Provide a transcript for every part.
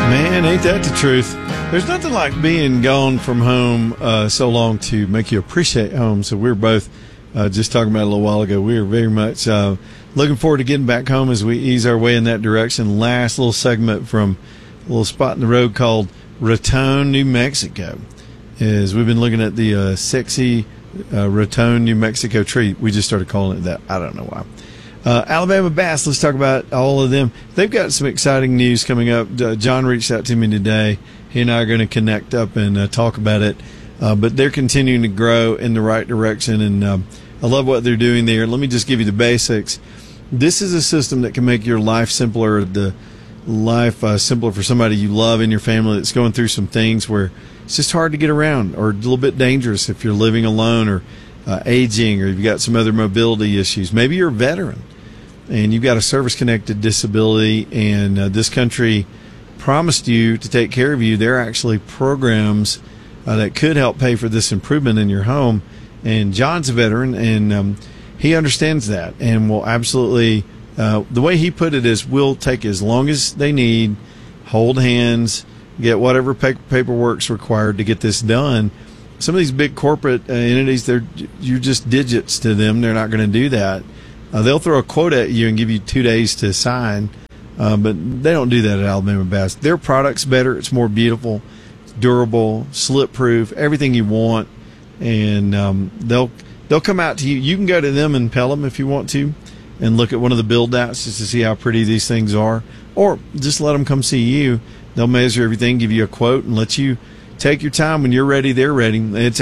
Man, ain't that the truth? There's nothing like being gone from home so long to make you appreciate home. So we were both just talking about it a little while ago. We are very much looking forward to getting back home as we ease our way in that direction. Last little segment from a little spot in the road called Raton, New Mexico. Is we've been looking at the sexy Raton, New Mexico tree. We just started calling it that. I don't know why. Alabama Bass, let's talk about all of them. They've got some exciting news coming up. John reached out to me today. He and I are going to connect up and talk about it. But they're continuing to grow in the right direction, and I love what they're doing there. Let me just give you the basics. This is a system that can make your life simpler, the life simpler for somebody you love in your family that's going through some things where it's just hard to get around or a little bit dangerous if you're living alone or aging, or you've got some other mobility issues. Maybe you're a veteran and you've got a service-connected disability, and this country promised you to take care of you. There are actually programs that could help pay for this improvement in your home. And John's a veteran, and he understands that, and will absolutely, the way he put it is, we'll take as long as they need, hold hands, get whatever paperwork's required to get this done. Some of these big corporate entities, you're just digits to them. They're not going to do that. They'll throw a quote at you and give you 2 days to sign, but they don't do that at Alabama Bass. Their product's better. It's more beautiful, durable, slip-proof, everything you want, and they'll come out to you. You can go to them in Pelham if you want to and look at one of the build-outs just to see how pretty these things are, or just let them come see you. They'll measure everything, give you a quote, and let you take your time. When you're ready, they're ready. It's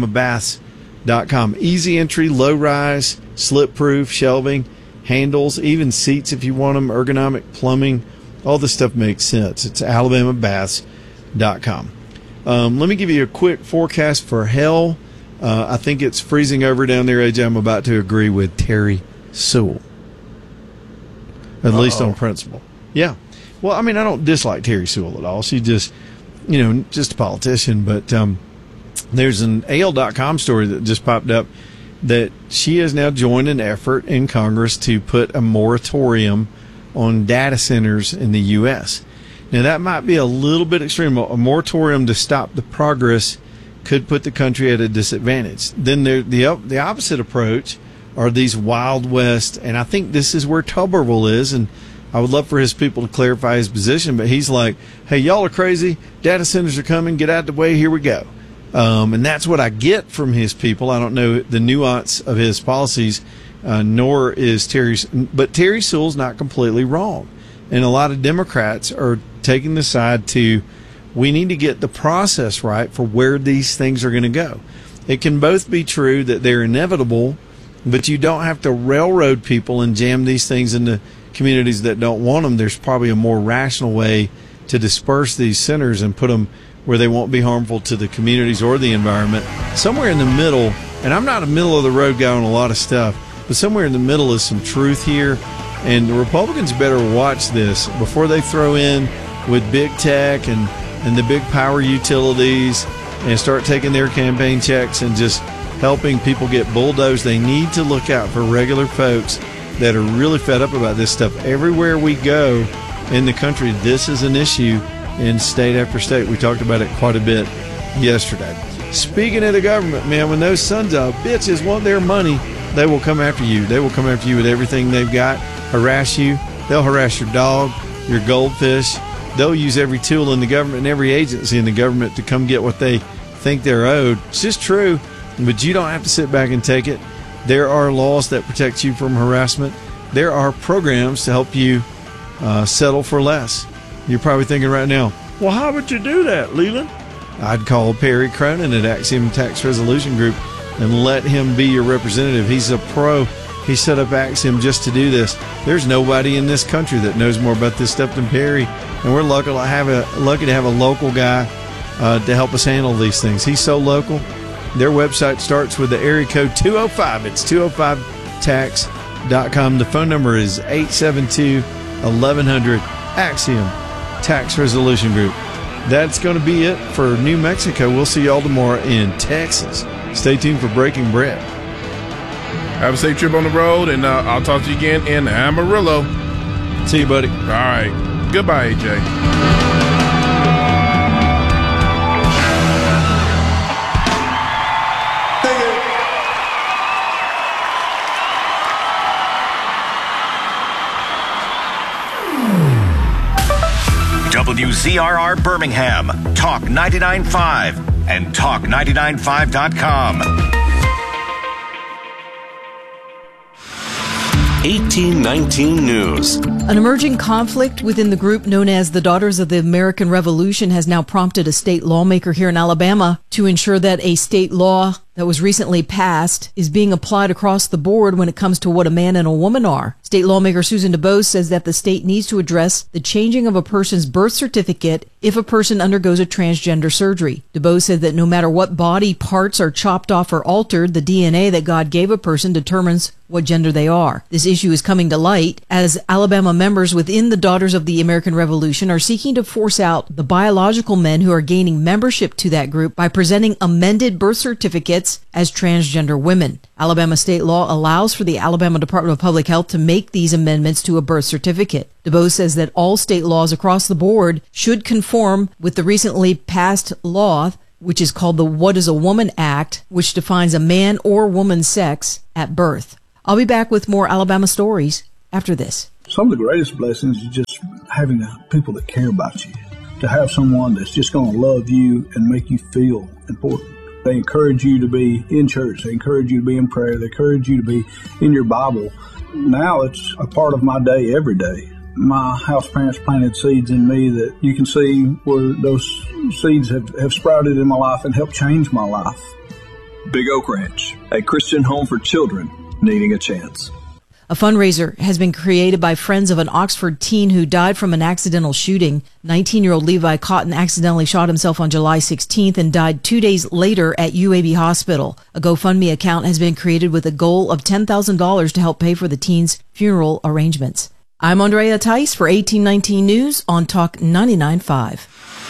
alabamabass.com. Easy entry, low rise, slip-proof, shelving, handles, even seats if you want them, ergonomic plumbing. All this stuff makes sense. It's alabamabass.com. Let me give you a quick forecast for hell. I think it's freezing over down there, AJ. I'm about to agree with Terry Sewell, at least on principle. Yeah. Well, I mean, I don't dislike Terry Sewell at all. She just, just a politician. But there's an AL.com story that just popped up that she has now joined an effort in Congress to put a moratorium on data centers in the U.S. Now, that might be a little bit extreme. A moratorium to stop the progress could put the country at a disadvantage. Then the opposite approach are these Wild West, and I think this is where Tuberville is, and I would love for his people to clarify his position, but he's like, hey, y'all are crazy. Data centers are coming. Get out of the way. Here we go. And that's what I get from his people. I don't know the nuance of his policies, nor is Terry's. But Terry Sewell's not completely wrong. And a lot of Democrats are taking the side to, we need to get the process right for where these things are going to go. It can both be true that they're inevitable, but you don't have to railroad people and jam these things into communities that don't want them. There's probably a more rational way to disperse these centers and put them where they won't be harmful to the communities or the environment. Somewhere in the middle, and I'm not a middle-of-the-road guy on a lot of stuff, but somewhere in the middle is some truth here, and the Republicans better watch this before they throw in with big tech and the big power utilities and start taking their campaign checks and just helping people get bulldozed. They need to look out for regular folks that are really fed up about this stuff. Everywhere we go in the country, this is an issue in state after state. We talked about it quite a bit yesterday. Speaking of the government, man, when those sons of bitches want their money, they will come after you. They will come after you with everything they've got, harass you. They'll harass your dog, your goldfish. They'll use every tool in the government and every agency in the government to come get what they think they're owed. It's just true, but you don't have to sit back and take it. There are laws that protect you from harassment. There are programs to help you settle for less. You're probably thinking right now, well, how would you do that, Leland? I'd call Perry Cronin at Axiom Tax Resolution Group and let him be your representative. He's a pro. He set up Axiom just to do this. There's nobody in this country that knows more about this stuff than Perry, and we're lucky to have a local guy to help us handle these things. He's so local. Their website starts with the area code 205. It's 205tax.com. The phone number is 872-1100 Axiom Tax Resolution Group. That's going to be it for New Mexico. We'll see y'all tomorrow in Texas. Stay tuned for Breaking Bread. Have a safe trip on the road, and I'll talk to you again in Amarillo. See you, buddy. All right. Goodbye, AJ. WZRR Birmingham, Talk 99.5, and Talk995.com. 1819 News. An emerging conflict within the group known as the Daughters of the American Revolution has now prompted a state lawmaker here in Alabama to ensure that a state law that was recently passed is being applied across the board when it comes to what a man and a woman are. State lawmaker Susan DuBose says that the state needs to address the changing of a person's birth certificate if a person undergoes a transgender surgery. DuBose said that no matter what body parts are chopped off or altered, the DNA that God gave a person determines what gender they are. This issue is coming to light as Alabama members within the Daughters of the American Revolution are seeking to force out the biological men who are gaining membership to that group by presenting amended birth certificates as transgender women. Alabama state law allows for the Alabama Department of Public Health to make these amendments to a birth certificate. DuBose says that all state laws across the board should conform with the recently passed law, which is called the What is a Woman Act, which defines a man or woman's sex at birth. I'll be back with more Alabama stories after this. Some of the greatest blessings is just having people that care about you, to have someone that's just going to love you and make you feel important. They encourage you to be in church. They encourage you to be in prayer. They encourage you to be in your Bible. Now it's a part of my day every day. My house parents planted seeds in me that you can see where those seeds have sprouted in my life and helped change my life. Big Oak Ranch, a Christian home for children needing a chance. A fundraiser has been created by friends of an Oxford teen who died from an accidental shooting. 19-year-old Levi Cotton accidentally shot himself on July 16th and died 2 days later at UAB Hospital. A GoFundMe account has been created with a goal of $10,000 to help pay for the teen's funeral arrangements. I'm Andrea Tice for 1819 News on Talk 99.5.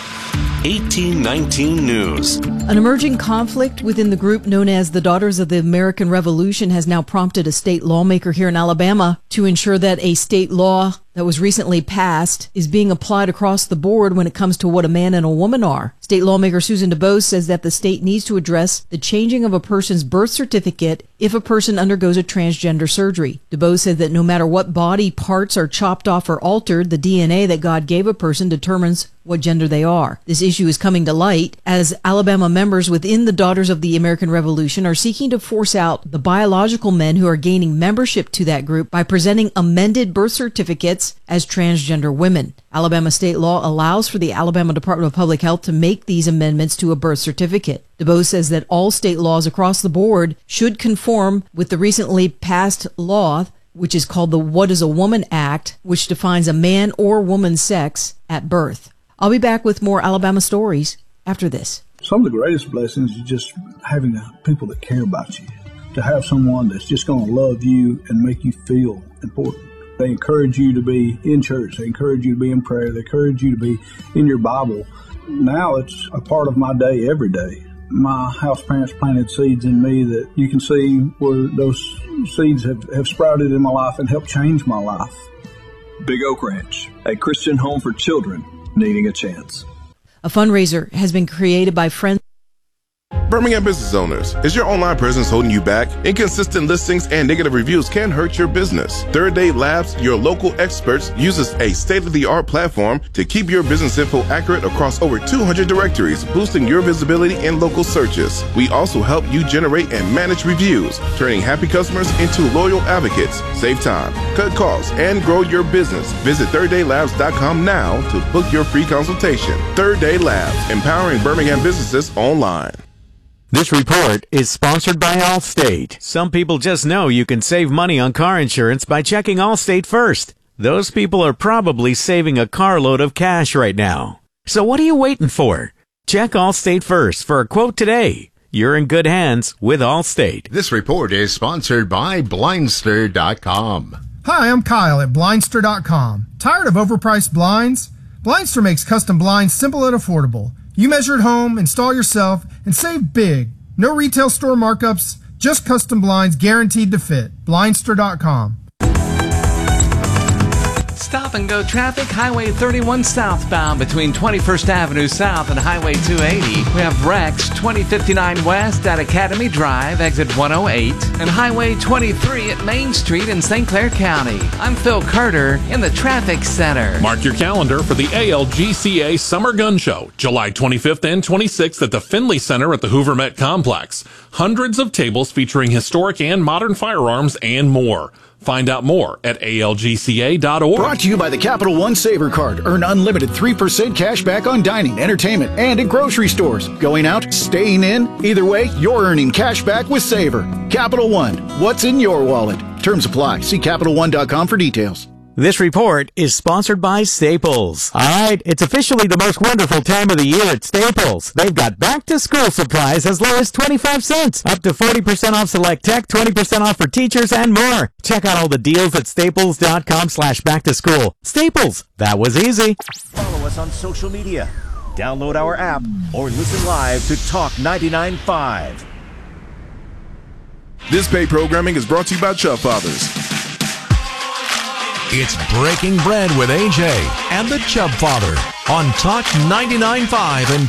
1819 News. An emerging conflict within the group known as the Daughters of the American Revolution has now prompted a state lawmaker here in Alabama to ensure that a state law that was recently passed is being applied across the board when it comes to what a man and a woman are. State lawmaker Susan DuBose says that the state needs to address the changing of a person's birth certificate if a person undergoes a transgender surgery. DuBose said that no matter what body parts are chopped off or altered, the DNA that God gave a person determines what gender they are. This issue is coming to light as Alabama members within the Daughters of the American Revolution are seeking to force out the biological men who are gaining membership to that group by presenting amended birth certificates as transgender women. Alabama state law allows for the Alabama Department of Public Health to make these amendments to a birth certificate. DuBose says that all state laws across the board should conform with the recently passed law, which is called the What is a Woman Act, which defines a man or woman's sex at birth. I'll be back with more Alabama stories after this. Some of the greatest blessings is just having people that care about you, to have someone that's just going to love you and make you feel important. They encourage you to be in church. They encourage you to be in prayer. They encourage you to be in your Bible. Now it's a part of my day every day. My house parents planted seeds in me that you can see where those seeds have sprouted in my life and helped change my life. Big Oak Ranch, a Christian home for children needing a chance. A fundraiser has been created by friends. Birmingham business owners, is your online presence holding you back? Inconsistent listings and negative reviews can hurt your business. Third Day Labs, your local experts, uses a state-of-the-art platform to keep your business info accurate across over 200 directories, boosting your visibility in local searches. We also help you generate and manage reviews, turning happy customers into loyal advocates. Save time, cut costs, and grow your business. Visit thirddaylabs.com now to book your free consultation. Third Day Labs, empowering Birmingham businesses online. This report is sponsored by Allstate. Some people just know you can save money on car insurance by checking Allstate first. Those people are probably saving a carload of cash right now. So what are you waiting for? Check Allstate first for a quote today. You're in good hands with Allstate. This report is sponsored by Blindster.com. Hi, I'm Kyle at Blindster.com. Tired of overpriced blinds? Blindster makes custom blinds simple and affordable. You measure at home, install yourself, and save big. No retail store markups, just custom blinds guaranteed to fit. Blindster.com. Stop and go traffic, Highway 31 southbound between 21st Avenue South and Highway 280. We have wrecks 2059 West at Academy Drive, exit 108, and Highway 23 at Main Street in St. Clair County. I'm Phil Carter in the Traffic Center. Mark your calendar for the ALGCA Summer Gun Show, July 25th and 26th at the Finley Center at the Hoover Met Complex. Hundreds of tables featuring historic and modern firearms and more. Find out more at algca.org. Brought to you by the Capital One Saver Card. Earn unlimited 3% cash back on dining, entertainment, and at grocery stores. Going out, staying in, either way, you're earning cash back with Saver. Capital One, what's in your wallet? Terms apply. See CapitalOne.com for details. This report is sponsored by Staples. All right, it's officially the most wonderful time of the year at Staples. They've got back-to-school supplies as low as 25 cents, up to 40% off select tech, 20% off for teachers, and more. Check out all the deals at staples.com/back-to-school. Staples, that was easy. Follow us on social media. Download our app or listen live to Talk 99.5. This paid programming is brought to you by Chubb Fathers. It's Breaking Bread with AJ and the Chubb Father on Talk 99.5 and